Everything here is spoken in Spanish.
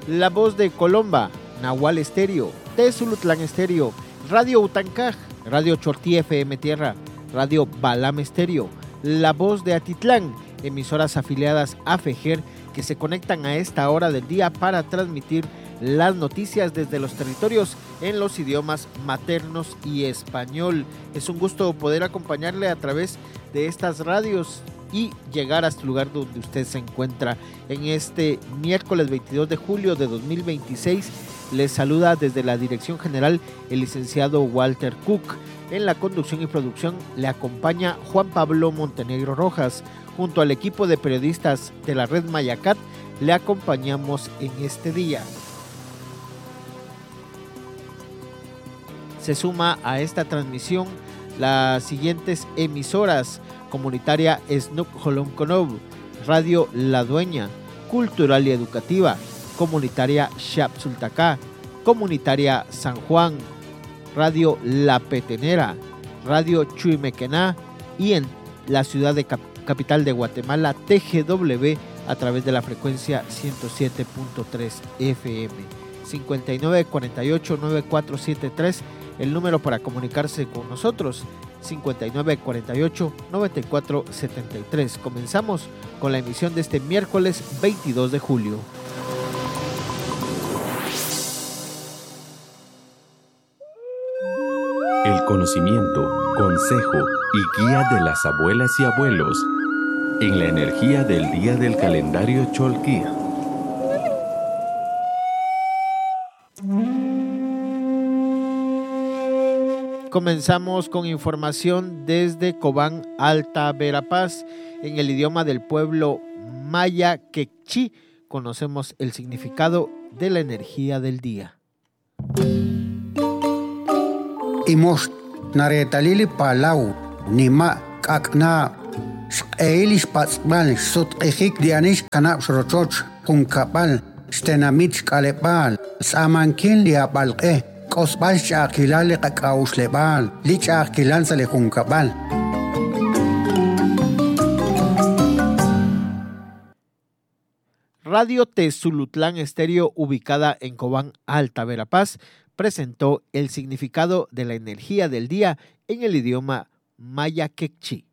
La Voz de Colomba, Nahual Estéreo, Tezulutlán Estéreo, Radio Utancaj, Radio Chortí FM Tierra, Radio Balam Estéreo, La Voz de Atitlán, emisoras afiliadas a FEJER que se conectan a esta hora del día para transmitir las noticias desde los territorios en los idiomas maternos y español. Es un gusto poder acompañarle a través de estas radios y llegar hasta el lugar donde usted se encuentra. En este miércoles 22 de julio de 2026 les saluda desde la Dirección General el licenciado Walter Cook. En la conducción y producción le acompaña Juan Pablo Montenegro Rojas. Junto al equipo de periodistas de la red Mayacat le acompañamos en este día. Se suma a esta transmisión las siguientes emisoras: comunitaria Snup Holomconov, Radio La Dueña, cultural y educativa, comunitaria Xapsultacá, comunitaria San Juan, Radio La Petenera, Radio Chuimequená y en la ciudad de capital de Guatemala, TGW a través de la frecuencia 107.3 FM. 5948-9473, el número para comunicarse con nosotros, 5948-9473. Comenzamos con la emisión de este miércoles 22 de julio. El conocimiento, consejo y guía de las abuelas y abuelos en la energía del día del calendario Cholquí. Comenzamos con información desde Cobán, Alta Verapaz. En el idioma del pueblo maya quechí conocemos el significado de la energía del día. Imos naretalili palau nima kakna eilish patsbal sutqihik dianish kanap shrochoch kunkapal stenamich kalepal samankin liapalqeh Cosbal Chakilal le Cacaus Lebal, Lichakilan Sale Juncabal. Radio Tezulutlán Estéreo, ubicada en Cobán, Alta Verapaz, presentó el significado de la energía del día en el idioma maya quechí.